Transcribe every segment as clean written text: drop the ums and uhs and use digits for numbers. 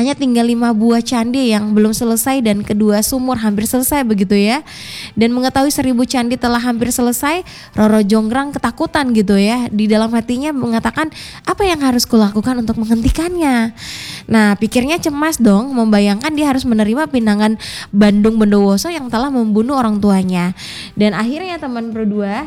hanya tinggal 5 buah candi yang belum selesai dan kedua sumur hampir selesai begitu ya. Dan mengetahui 1000 candi telah hampir selesai, Roro Jonggrang ketakutan gitu ya. Di dalam hatinya mengatakan, apa yang harus kulakukan untuk menghentikannya? Nah, pikirnya cemas dong, membayangkan dia harus menerima pinangan Bandung Bondowoso yang telah membunuh orang tuanya. Dan akhirnya teman berdua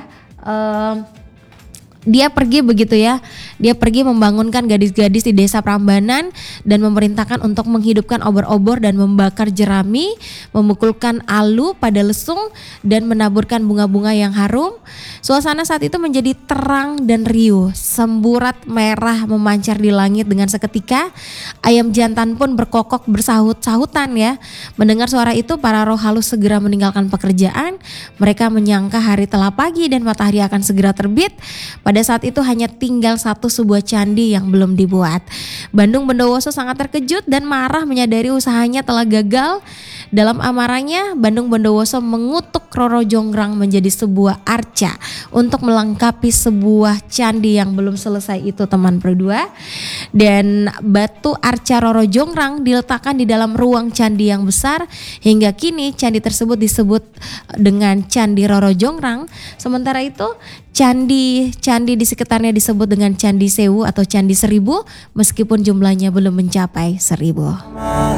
dia pergi begitu ya. Dia pergi membangunkan gadis-gadis di desa Prambanan dan memerintahkan untuk menghidupkan obor-obor dan membakar jerami, memukulkan alu pada lesung dan menaburkan bunga-bunga yang harum. Suasana saat itu menjadi terang dan riuh. Semburat merah memancar di langit dengan seketika. Ayam jantan pun berkokok bersahut-sahutan ya. Mendengar suara itu, para roh halus segera meninggalkan pekerjaan. Mereka menyangka hari telah pagi dan matahari akan segera terbit. Pada saat itu hanya tinggal satu sebuah candi yang belum dibuat. Bandung Bondowoso sangat terkejut dan marah menyadari usahanya telah gagal. Dalam amarahnya, Bandung Bondowoso mengutuk Roro Jonggrang menjadi sebuah arca untuk melengkapi sebuah candi yang belum selesai itu teman berdua. Dan batu arca Roro Jonggrang diletakkan di dalam ruang candi yang besar. Hingga kini candi tersebut disebut dengan Candi Roro Jonggrang. Sementara itu candi di sekitarnya disebut dengan Candi Sewu atau Candi 1000 meskipun jumlahnya belum mencapai 1000.